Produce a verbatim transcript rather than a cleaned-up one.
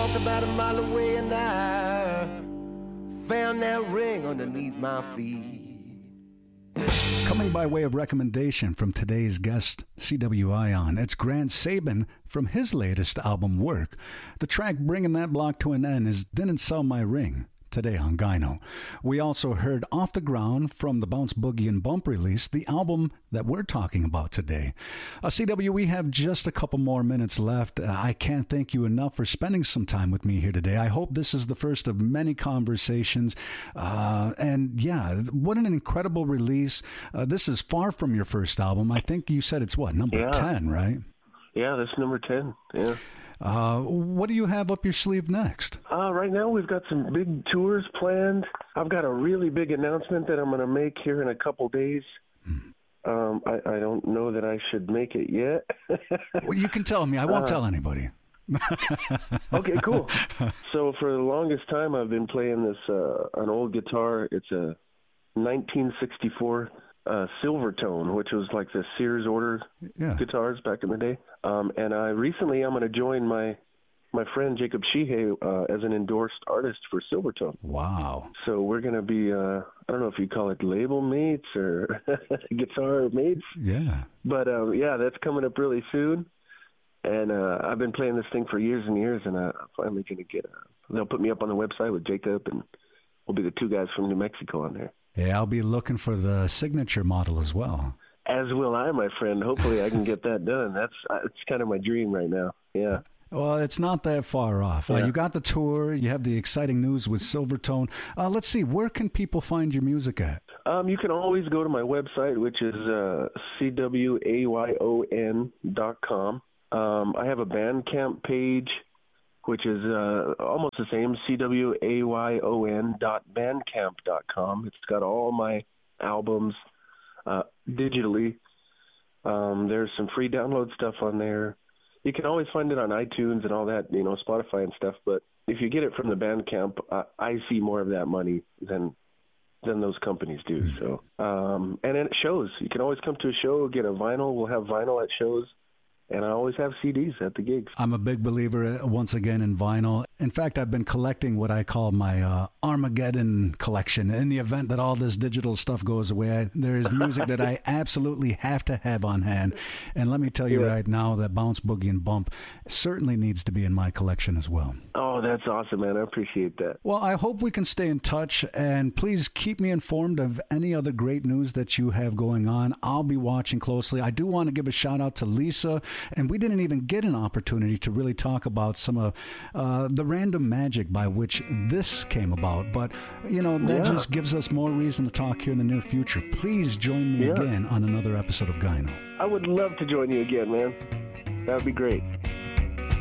walked about a mile away and I found that ring underneath my feet. Coming by way of recommendation from today's guest, C W I on, it's Grant Sabin from his latest album, Work. The track bringing that block to an end is Didn't Sell My Ring, today on Gyno. We also heard Off the Ground from the Bounce Boogie and Bump release, the album that we're talking about today. Uh, C W, we have just a couple more minutes left. Uh, I can't thank you enough for spending some time with me here today. I hope this is the first of many conversations. Uh, and yeah, what an incredible release. Uh, this is far from your first album. I think you said it's what, number yeah. ten, right? Yeah, that's number ten. Yeah. Uh, what do you have up your sleeve next? Uh, right now, we've got some big tours planned. I've got a really big announcement that I'm going to make here in a couple days. Hmm. Um, I, I don't know that I should make it yet. Well, you can tell me. I won't uh, tell anybody. Okay, cool. So for the longest time, I've been playing this uh, an old guitar. It's a nineteen sixty-four uh, Silvertone, which was like the Sears order yeah. guitars back in the day. Um, and I recently I'm going to join my my friend Jacob Sheehay uh, as an endorsed artist for Silvertone. Wow! So we're going to be uh, I don't know if you call it label mates or guitar mates. Yeah. But um, yeah, that's coming up really soon. And uh, I've been playing this thing for years and years, and uh, I'm finally going to get. Uh, they'll put me up on the website with Jacob, and we'll be the two guys from New Mexico on there. Yeah, I'll be looking for the signature model as well. As will I, my friend. Hopefully I can get that done. That's uh, it's kind of my dream right now. Yeah. Well, it's not that far off. Yeah. Uh, you got the tour. You have the exciting news with Silvertone. Uh, let's see. Where can people find your music at? Um, you can always go to my website, which is uh, C W A Y O N dot com. Um, I have a Bandcamp page, which is uh, almost the same, C W A Y O N dot bandcamp dot com. It's got all my albums uh, digitally. Um, there's some free download stuff on there. You can always find it on iTunes and all that, you know, Spotify and stuff. But if you get it from the Bandcamp, uh, I see more of that money than than those companies do. So, um, and then it shows. You can always come to a show, get a vinyl. We'll have vinyl at shows. And I always have C Ds at the gigs. I'm a big believer, once again, in vinyl. In fact, I've been collecting what I call my uh, Armageddon collection. In the event that all this digital stuff goes away, I, there is music that I absolutely have to have on hand. And let me tell you yeah. right now that Bounce, Boogie, and Bump certainly needs to be in my collection as well. Oh, that's awesome, man. I appreciate that. Well, I hope we can stay in touch. And please keep me informed of any other great news that you have going on. I'll be watching closely. I do want to give a shout out to Lisa. And we didn't even get an opportunity to really talk about some of uh, the random magic by which this came about. But, you know, that yeah. just gives us more reason to talk here in the near future. Please join me yeah. again on another episode of Gyno. I would love to join you again, man. That would be great.